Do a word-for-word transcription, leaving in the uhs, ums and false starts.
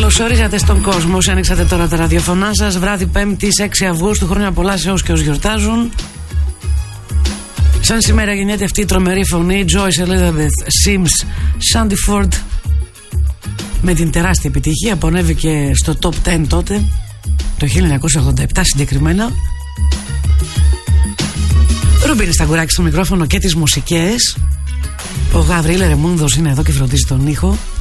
Καλώς ορίσατε στον κόσμο. Όσοι ανοίξατε τώρα τα ραδιοφωνά σας, βράδυ Πέμπτη έξι Αυγούστου, χρόνια πολλά σε όσους και όσοι γιορτάζουν. Σαν σήμερα γεννιέται αυτή η τρομερή φωνή, Joyce Elizabeth Sims Sandiford, με την τεράστια επιτυχία που ανέβηκε στο top δέκα τότε, το χίλια εννιακόσια ογδόντα επτά συγκεκριμένα. Ρουμπίνη Σταγκουράκη στο μικρόφωνο και τις μουσικές. Ο Γαβρίλ Ρεμούνδος είναι εδώ και φροντίζει τον ήχο.